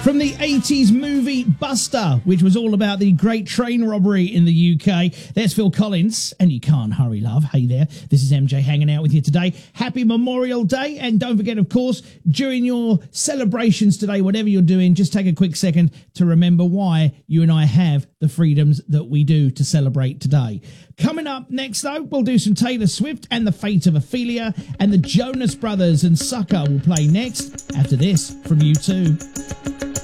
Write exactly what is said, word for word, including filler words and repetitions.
From the eighties movie Buster, which was all about the great train robbery in the U K, there's Phil Collins, and You Can't Hurry Love. Hey there, this is M J hanging out with you today. Happy Memorial Day, and don't forget, of course, during your celebrations today, whatever you're doing, just take a quick second to remember why you and I have the freedoms that we do to celebrate today. Coming up next, though, we'll do some Taylor Swift and the Fate of Ophelia, and the Jonas Brothers and Sucker will play next after this from U two.